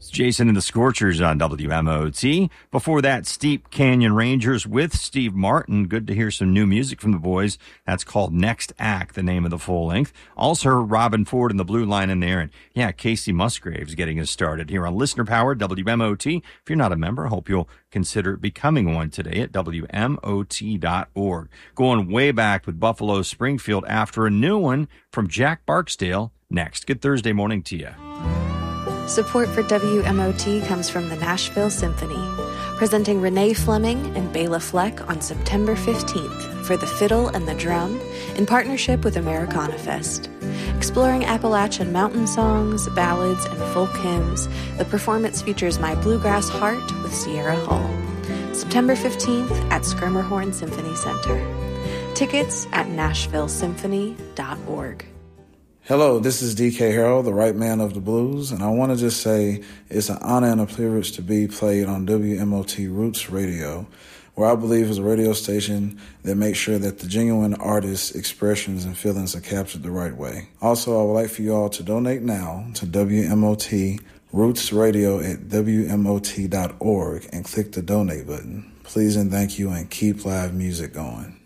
Jason and the Scorchers on WMOT. Before that, Steep Canyon Rangers with Steve Martin. Good to hear some new music from the boys. That's called Next Act, the name of the full length. Also heard Robin Ford and the Blue Line in there. And yeah, Casey Musgraves getting us started here on Listener Power, WMOT. If you're not a member, I hope you'll consider becoming one today at WMOT.org. Going way back with Buffalo Springfield after a new one from Jack Barksdale next. Good Thursday morning to you. Support for WMOT comes from the Nashville Symphony, presenting Renee Fleming and Bela Fleck on September 15th for the fiddle and the drum in partnership with Americana Fest. Exploring Appalachian mountain songs, ballads, and folk hymns, the performance features My Bluegrass Heart with Sierra Hull. September 15th at Schermerhorn Symphony Center. Tickets at NashvilleSymphony.org. Hello, this is D.K. Harrell, the right man of the blues, and I want to just say it's an honor and a privilege to be played on WMOT Roots Radio, where I believe is a radio station that makes sure that the genuine artist's expressions and feelings are captured the right way. Also, I would like for you all to donate now to WMOT Roots Radio at WMOT.org and click the donate button. Please and thank you, and keep live music going.